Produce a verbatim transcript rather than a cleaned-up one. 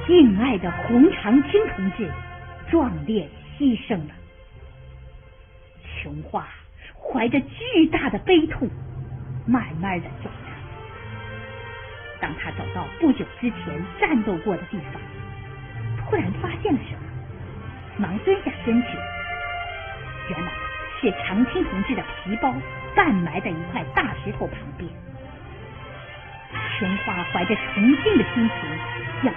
敬爱的洪长青同志壮烈牺牲了。琼花怀着巨大的悲痛，慢慢的走着。当他走到不久之前战斗过的地方，突然发现了什么，忙蹲下身去，原来是长青同志的皮包半埋在一块大石头旁边。琼花怀着崇敬的心情